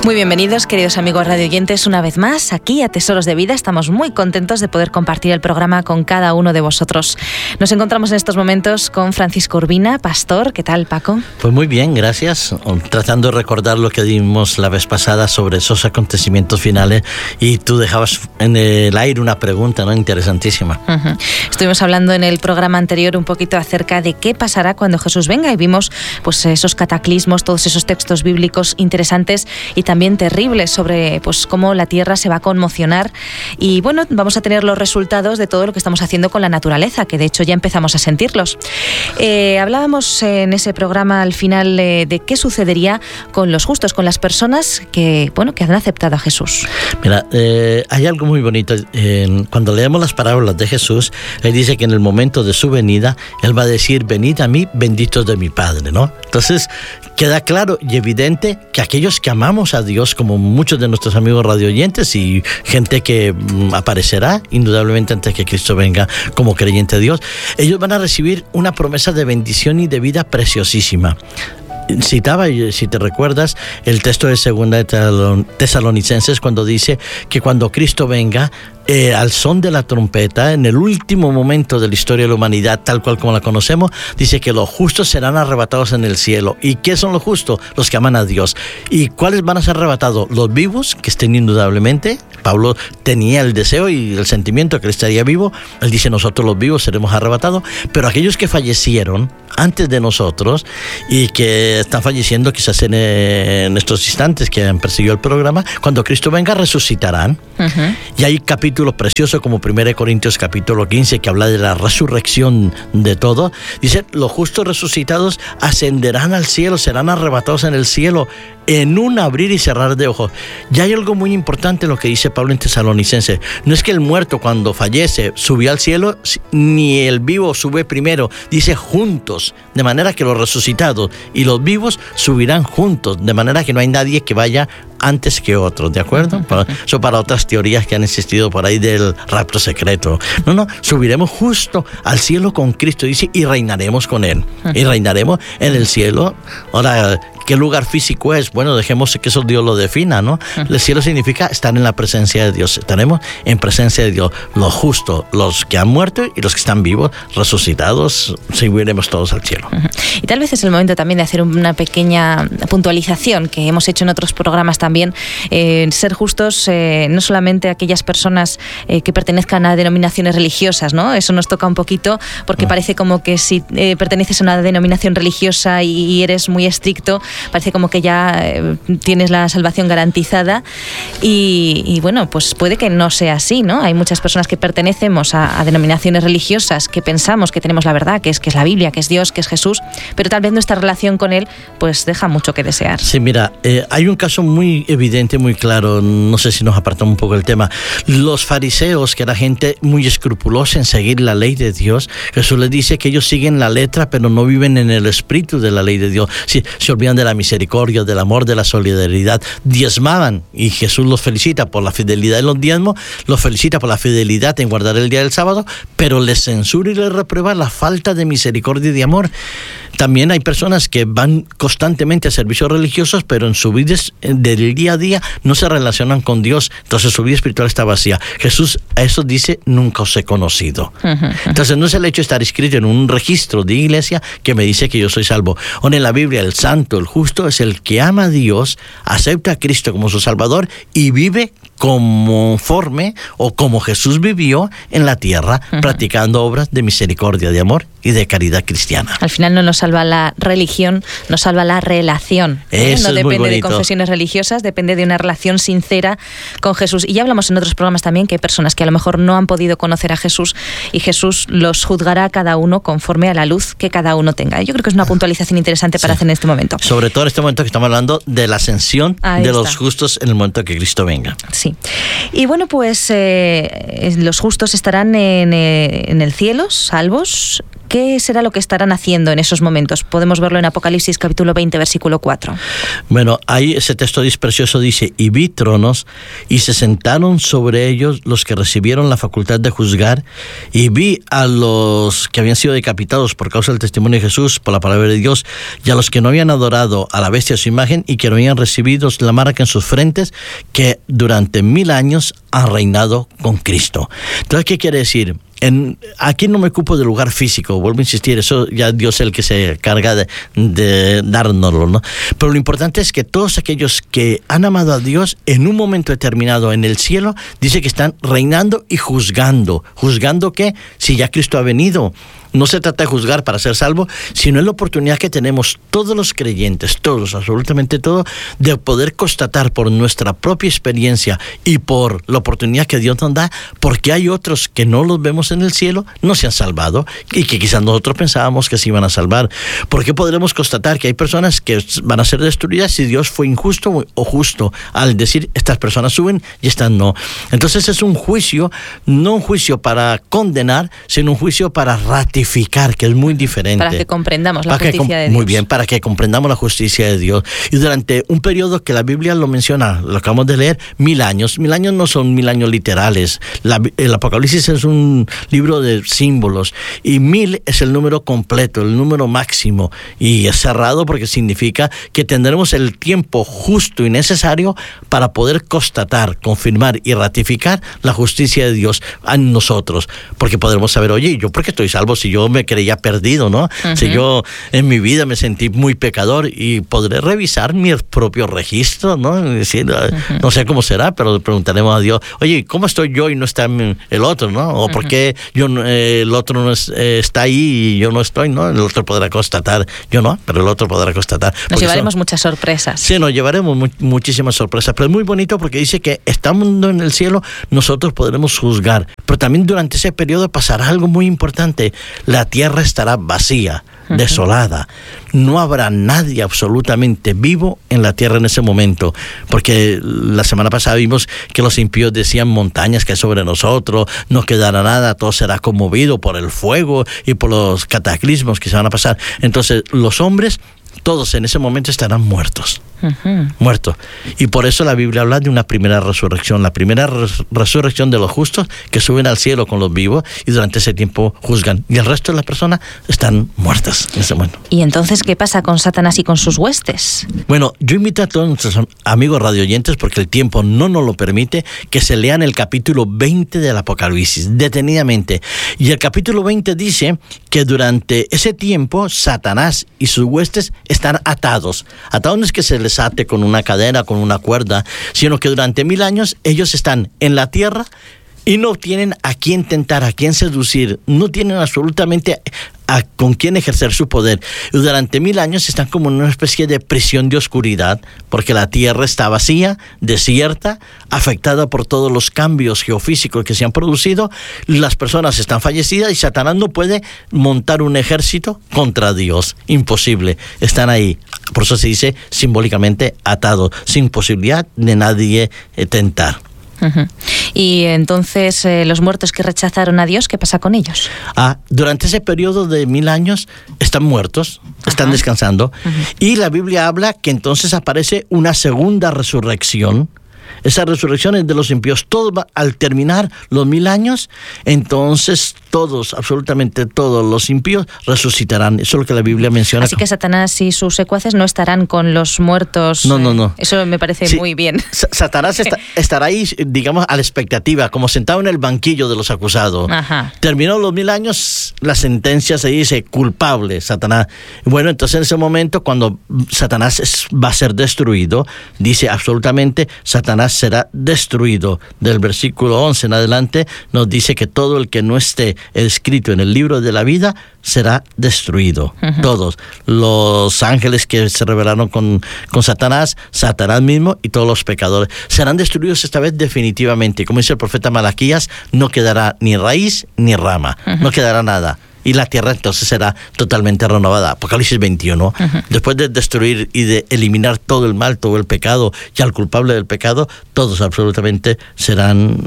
Muy bienvenidos, queridos amigos radioyentes, una vez más aquí a Tesoros de Vida. Estamos muy contentos de poder compartir el programa con cada uno de vosotros. Nos encontramos en estos momentos con Francisco Urbina, pastor. ¿Qué tal, Paco? Pues muy bien, gracias. Tratando de recordar lo que dimos la vez pasada sobre esos acontecimientos finales, y tú dejabas en el aire una pregunta, ¿no?, interesantísima. Estuvimos hablando en el programa anterior un poquito acerca de qué pasará cuando Jesús venga, y vimos pues esos cataclismos, todos esos textos bíblicos interesantes y también terribles sobre pues cómo la tierra se va a conmocionar, y bueno, vamos a tener los resultados de todo lo que estamos haciendo con la naturaleza, que de hecho ya empezamos a sentirlos. Hablábamos en ese programa al final de qué sucedería con los justos, con las personas que han aceptado a Jesús. Mira, hay algo muy bonito. Cuando leemos las parábolas de Jesús, Él dice que en el momento de su venida, Él va a decir: venid a mí, benditos de mi Padre, ¿no? Entonces, queda claro y evidente que aquellos que amamos a Dios, como muchos de nuestros amigos radioyentes y gente que aparecerá indudablemente antes que Cristo venga como creyente de Dios, ellos van a recibir una promesa de bendición y de vida preciosísima. Citaba, si te recuerdas, el texto de 2 Tesalonicenses, cuando dice que cuando Cristo venga, al son de la trompeta, en el último momento de la historia de la humanidad, tal cual como la conocemos, dice que los justos serán arrebatados en el cielo. ¿Y qué son los justos? Los que aman a Dios. ¿Y cuáles van a ser arrebatados? Los vivos, que estén indudablemente. Pablo tenía el deseo y el sentimiento que él estaría vivo. Él dice: nosotros los vivos seremos arrebatados. Pero aquellos que fallecieron antes de nosotros y que están falleciendo quizás en estos instantes que han perseguido el programa, cuando Cristo venga resucitarán. Y hay capítulos preciosos como 1 Corintios capítulo 15, que habla de la resurrección de todo. Dice: los justos resucitados ascenderán al cielo, serán arrebatados en el cielo en un abrir y cerrar de ojos. Ya hay algo muy importante en lo que dice Pablo en Tesalonicenses. No es que el muerto cuando fallece subió al cielo, ni el vivo sube primero. Dice juntos, de manera que los resucitados y los vivos subirán juntos, de manera que no hay nadie que vaya antes que otros, ¿de acuerdo? Eso para otras teorías que han existido por ahí del rapto secreto. No, subiremos justo al cielo con Cristo, dice, y reinaremos con Él. Y reinaremos en el cielo. Ahora, ¿qué lugar físico es? Bueno, dejemos que eso Dios lo defina, ¿no? El cielo significa estar en la presencia de Dios. Estaremos en presencia de Dios. Los justos, los que han muerto y los que están vivos, resucitados, subiremos todos al cielo. Y tal vez es el momento también de hacer una pequeña puntualización que hemos hecho en otros programas también. Ser justos, no solamente aquellas personas que pertenezcan a denominaciones religiosas, ¿no? Eso nos toca un poquito porque parece como que si perteneces a una denominación religiosa y eres muy estricto, parece como que ya tienes la salvación garantizada, y bueno, pues puede que no sea así, ¿no? Hay muchas personas que pertenecemos a denominaciones religiosas que pensamos que tenemos la verdad, que es la Biblia, que es Dios, que es Jesús, pero tal vez nuestra relación con Él pues deja mucho que desear. Sí, mira, hay un caso muy evidente, muy claro, no sé si nos apartamos un poco del tema. Los fariseos, que era gente muy escrupulosa en seguir la ley de Dios, Jesús les dice que ellos siguen la letra pero no viven en el espíritu de la ley de Dios. Sí, se olvidan de la misericordia, del amor, de la solidaridad, diezmaban, y Jesús los felicita por la fidelidad en los diezmos, los felicita por la fidelidad en guardar el día del sábado, pero les censura y les reprueba la falta de misericordia y de amor. También hay personas que van constantemente a servicios religiosos, pero en su vida del día a día no se relacionan con Dios, entonces su vida espiritual está vacía. Jesús a eso dice: nunca os he conocido. Entonces no es el hecho de estar inscrito en un registro de iglesia que me dice que yo soy salvo. O en la Biblia, el santo, el justo es el que ama a Dios, acepta a Cristo como su Salvador y vive conforme o como Jesús vivió en la tierra, practicando obras de misericordia, de amor y de caridad cristiana. Al final no nos salva la religión, nos salva la relación. Eso no es depende muy de bonito. confesiones religiosas, depende de una relación sincera con Jesús. Y ya hablamos en otros programas también que hay personas que a lo mejor no han podido conocer a Jesús, y Jesús los juzgará a cada uno conforme a la luz que cada uno tenga. Yo creo que es una puntualización interesante para hacer en este momento. Sobre todo en este momento que estamos hablando de la ascensión de los justos en el momento que Cristo venga. Sí. Y bueno, pues los justos estarán en el cielo, salvos, ¿Qué será lo que estarán haciendo en esos momentos? Podemos verlo en Apocalipsis capítulo 20, versículo 4. Bueno, ahí ese texto precioso dice: y vi tronos, y se sentaron sobre ellos los que recibieron la facultad de juzgar, y vi a los que habían sido decapitados por causa del testimonio de Jesús, por la palabra de Dios, y a los que no habían adorado a la bestia a su imagen, y que no habían recibido la marca en sus frentes, que durante 1000 años han reinado con Cristo. Entonces, ¿qué quiere decir? Aquí no me ocupo del lugar físico, vuelvo a insistir, eso ya Dios es el que se encarga de dárnoslo, ¿no? Pero lo importante es que todos aquellos que han amado a Dios en un momento determinado en el cielo, dice que están reinando y juzgando. ¿Juzgando qué? Si ya Cristo ha venido. No se trata de juzgar para ser salvo, sino es la oportunidad que tenemos todos los creyentes, todos, absolutamente todos, de poder constatar por nuestra propia experiencia y por la oportunidad que Dios nos da, porque hay otros que no los vemos en el cielo, no se han salvado, y que quizás nosotros pensábamos que se iban a salvar. ¿Por qué podremos constatar que hay personas que van a ser destruidas si Dios fue injusto o justo al decir estas personas suben y estas no? Entonces es un juicio, no un juicio para condenar, sino un juicio para ratificar, que es muy diferente. Para que comprendamos la justicia de Dios. Muy bien, para que comprendamos la justicia de Dios. Y durante un periodo que la Biblia lo menciona, lo acabamos de leer, 1000 años. 1000 años no son 1000 años literales. El Apocalipsis es un libro de símbolos. Y 1000 es el número completo, el número máximo. Y es cerrado porque significa que tendremos el tiempo justo y necesario para poder constatar, confirmar y ratificar la justicia de Dios en nosotros. Porque podremos saber, oye, ¿yo por qué estoy salvo si yo me creía perdido, ¿no? Uh-huh. Si yo en mi vida me sentí muy pecador, y podré revisar mi propio registro, ¿no? Es decir, uh-huh, no sé cómo será, pero preguntaremos a Dios, oye, ¿cómo estoy yo y no está el otro, ¿no? O ¿por qué el otro no está ahí y yo no estoy, ¿no? El otro podrá constatar, yo no, pero el otro podrá constatar. Nos llevaremos muchas sorpresas. Sí, nos llevaremos muchísimas sorpresas, pero es muy bonito porque dice que estando en el cielo, nosotros podremos juzgar, pero también durante ese periodo pasará algo muy importante. La tierra estará vacía, desolada. No habrá nadie absolutamente vivo en la tierra en ese momento, porque la semana pasada vimos que los impíos decían montañas que sobre nosotros, no quedará nada, todo será conmovido por el fuego y por los cataclismos que se van a pasar. Entonces los hombres, todos en ese momento estarán muertos. Muertos. Y por eso la Biblia habla de una primera resurrección, la primera resurrección de los justos que suben al cielo con los vivos y durante ese tiempo juzgan. Y el resto de las personas están muertas en ese momento. ¿Y entonces qué pasa con Satanás y con sus huestes? Bueno, yo invito a todos nuestros amigos radioyentes, porque el tiempo no nos lo permite, que se lean el capítulo 20 del Apocalipsis, detenidamente. Y el capítulo 20 dice que durante ese tiempo Satanás y sus huestes están atados. Atados no es que se les ate con una cadena, con una cuerda, sino que durante 1000 años ellos están en la tierra y no tienen a quién tentar, a quién seducir, no tienen absolutamente con quién ejercer su poder. Y durante 1000 años están como en una especie de prisión de oscuridad, porque la tierra está vacía, desierta, afectada por todos los cambios geofísicos que se han producido, las personas están fallecidas y Satanás no puede montar un ejército contra Dios. Imposible. Están ahí. Por eso se dice simbólicamente atados, sin posibilidad de nadie tentar. Uh-huh. Y entonces los muertos que rechazaron a Dios, ¿qué pasa con ellos? Durante ese periodo de 1000 años están muertos, están descansando. Y la Biblia habla que entonces aparece una segunda resurrección. Esa resurrección es de los impíos. Al terminar los 1000 años, entonces todos, absolutamente todos los impíos resucitarán. Eso es lo que la Biblia menciona. Así que Satanás y sus secuaces no estarán con los muertos. No. Eso me parece muy bien. Satanás estará ahí, digamos, a la expectativa, como sentado en el banquillo de los acusados. Ajá. Terminó los 1000 años, la sentencia se dice culpable, Satanás. Bueno, entonces en ese momento, cuando Satanás va a ser destruido, dice absolutamente, Satanás será destruido. Del versículo 11 en adelante nos dice que todo el que no esté escrito en el libro de la vida será destruido. Uh-huh. Todos los ángeles que se rebelaron con Satanás mismo y todos los pecadores serán destruidos esta vez definitivamente. Como dice el profeta Malaquías, no quedará ni raíz ni rama. Uh-huh. No quedará nada. y la tierra entonces será totalmente renovada. Apocalipsis 21. Después de destruir y de eliminar todo el mal, todo el pecado y al culpable del pecado, todos absolutamente serán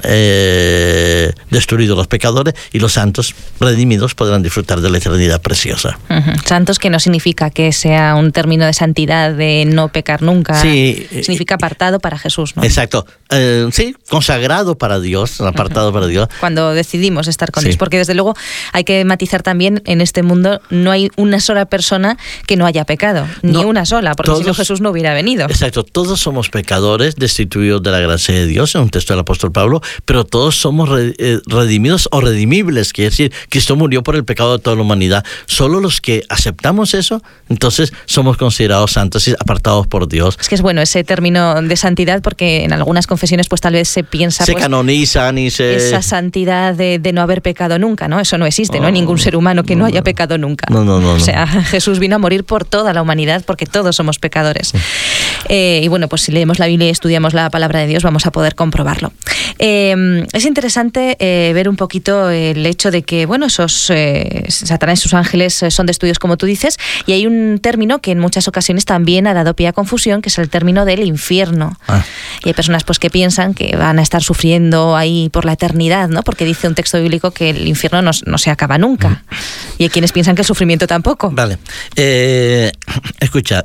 destruidos, los pecadores, y los santos redimidos podrán disfrutar de la eternidad preciosa. Santos, que no significa que sea un término de santidad, de no pecar nunca. Sí, significa apartado para Jesús, ¿no? Exacto. Sí, consagrado para Dios, apartado para Dios. Cuando decidimos estar con Dios, porque desde luego hay que matizar también, en este mundo no hay una sola persona que no haya pecado, ni una sola, porque si no Jesús no hubiera venido. Exacto, todos somos pecadores, destituidos de la gracia de Dios, en un texto del apóstol Pablo, pero todos somos redimidos o redimibles, quiere decir, Cristo murió por el pecado de toda la humanidad. Solo los que aceptamos eso, entonces somos considerados santos y apartados por Dios. Es que es bueno ese término de santidad, porque en algunas confesiones pues tal vez se piensa... Se canonizan y se... Esa santidad de no haber pecado nunca, ¿no? Eso no existe, no hay ningún ser humano que no haya pecado nunca. No. O sea, Jesús vino a morir por toda la humanidad, porque todos somos pecadores. Y bueno, pues si leemos la Biblia y estudiamos la palabra de Dios, vamos a poder comprobarlo. Es interesante ver un poquito el hecho de que, bueno, esos Satanás y sus ángeles son destruidos, como tú dices, y hay un término que en muchas ocasiones también ha dado pie a confusión, que es el término del infierno. Y hay personas pues que piensan que van a estar sufriendo ahí por la eternidad, ¿no? Porque dice un texto bíblico que el infierno no se acaba nunca. Y hay quienes piensan que el sufrimiento tampoco. Vale. Escucha...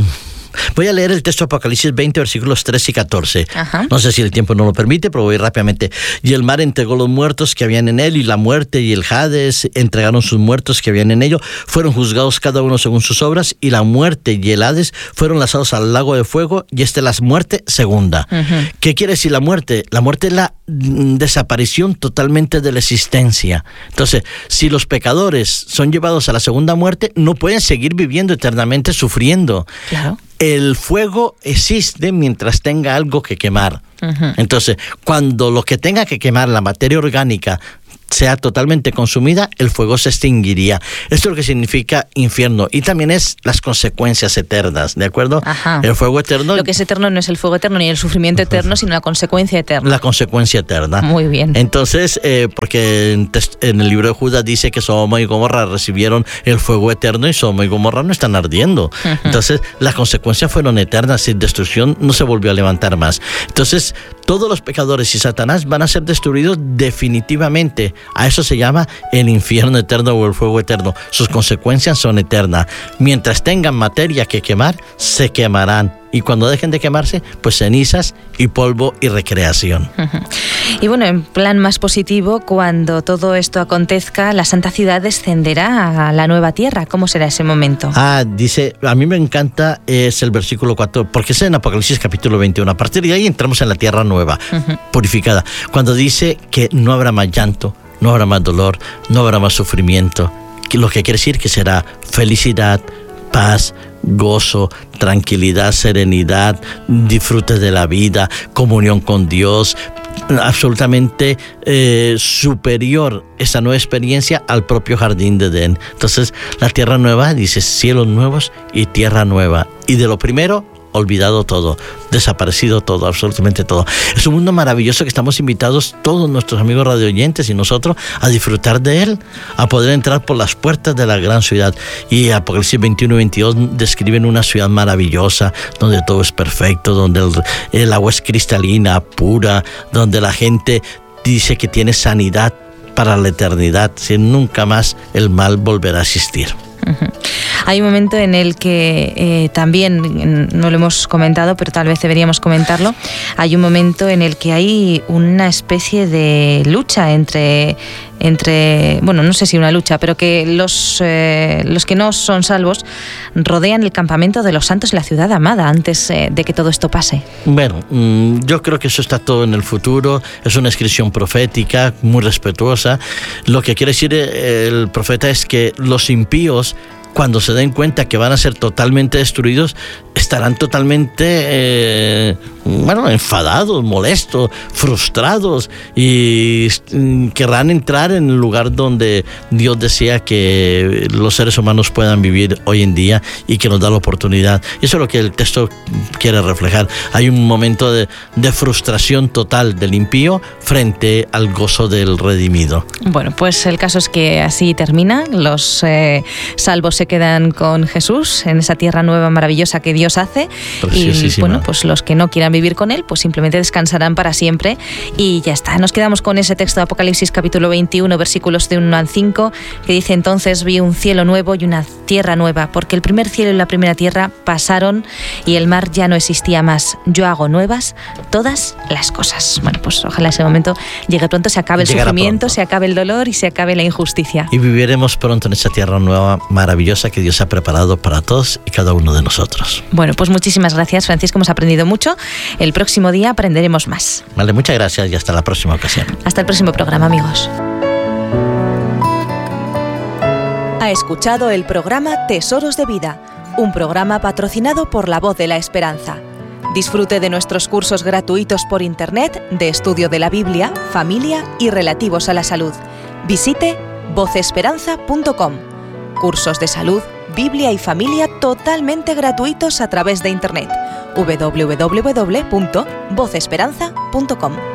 Voy a leer el texto de Apocalipsis 20, versículos 13 y 14. No sé si el tiempo no lo permite, pero voy rápidamente. Y el mar entregó los muertos que habían en él, y la muerte y el Hades entregaron sus muertos que habían en ello. Fueron juzgados cada uno según sus obras, y la muerte y el Hades fueron lanzados al lago de fuego, y esta es la muerte segunda. ¿Qué quiere decir la muerte? La muerte es la desaparición totalmente de la existencia. Entonces, si los pecadores son llevados a la segunda muerte, no pueden seguir viviendo eternamente sufriendo. Claro. El fuego existe mientras tenga algo que quemar. Entonces, cuando lo que tenga que quemar, la materia orgánica, sea totalmente consumida, el fuego se extinguiría. Esto es lo que significa infierno. Y también es las consecuencias eternas, ¿de acuerdo? El fuego eterno... Lo que es eterno no es el fuego eterno ni el sufrimiento eterno, sino la consecuencia eterna. La consecuencia eterna. Muy bien. Entonces, porque en el libro de Judas dice que Sodoma y Gomorra recibieron el fuego eterno y Sodoma y Gomorra no están ardiendo. Entonces, las consecuencias fueron eternas y destrucción no se volvió a levantar más. Entonces, todos los pecadores y Satanás van a ser destruidos definitivamente. A eso se llama el infierno eterno o el fuego eterno. Sus consecuencias son eternas. Mientras tengan materia que quemar, se quemarán. Y cuando dejen de quemarse, pues cenizas y polvo y recreación. Y bueno, en plan más positivo, cuando todo esto acontezca, la Santa Ciudad descenderá a la nueva tierra. ¿Cómo será ese momento? Dice, a mí me encanta, es el versículo 4, porque es en Apocalipsis capítulo 21. A partir de ahí entramos en la tierra nueva, purificada. Cuando dice que no habrá más llanto, no habrá más dolor, no habrá más sufrimiento. Lo que quiere decir que será felicidad, paz, gozo, tranquilidad, serenidad, disfrute de la vida, comunión con Dios, absolutamente superior esa nueva experiencia al propio jardín de Edén. Entonces, la tierra nueva dice cielos nuevos y tierra nueva. Y de lo primero, olvidado todo, desaparecido todo, absolutamente todo. Es un mundo maravilloso que estamos invitados todos nuestros amigos radioyentes y nosotros a disfrutar de él, a poder entrar por las puertas de la gran ciudad. Y Apocalipsis 21 y 22 describen una ciudad maravillosa, donde todo es perfecto, donde el agua es cristalina, pura, donde la gente dice que tiene sanidad para la eternidad, si nunca más el mal volverá a existir. Hay un momento en el que también, no lo hemos comentado, pero tal vez deberíamos comentarlo, hay un momento en el que hay una especie de lucha entre bueno, no sé si una lucha, pero que los que no son salvos rodean el campamento de los santos en la ciudad amada antes de que todo esto pase. Bueno, yo creo que eso está todo en el futuro, es una descripción profética muy respetuosa. Lo que quiere decir el profeta es que los impíos cuando se den cuenta que van a ser totalmente destruidos, estarán totalmente enfadados, molestos, frustrados, y querrán entrar en el lugar donde Dios desea que los seres humanos puedan vivir hoy en día y que nos da la oportunidad. Eso es lo que el texto quiere reflejar. Hay un momento de frustración total del impío frente al gozo del redimido. Bueno, pues el caso es que así termina. Los salvos se quedan con Jesús en esa tierra nueva maravillosa que Dios hace, y bueno, pues los que no quieran vivir con él, pues simplemente descansarán para siempre y ya está. Nos quedamos con ese texto de Apocalipsis capítulo 21, versículos de 1 al 5, que dice: entonces vi un cielo nuevo y una tierra nueva, porque el primer cielo y la primera tierra pasaron y el mar ya no existía más. Yo hago nuevas todas las cosas. Bueno, pues ojalá ese momento llegue pronto, se acabe el sufrimiento, se acabe el dolor y se acabe la injusticia. Y viviremos pronto en esa tierra nueva maravillosa que Dios ha preparado para todos y cada uno de nosotros. Bueno, pues muchísimas gracias, Francisco, hemos aprendido mucho. El próximo día aprenderemos más. Vale, muchas gracias y hasta la próxima ocasión. Hasta el próximo programa, amigos. Ha escuchado el programa Tesoros de Vida, un programa patrocinado por La Voz de la Esperanza. Disfrute de nuestros cursos gratuitos por Internet de estudio de la Biblia, familia y relativos a la salud. Visite vocesperanza.com. Cursos de salud, Biblia y familia totalmente gratuitos a través de Internet. www.vocesperanza.com.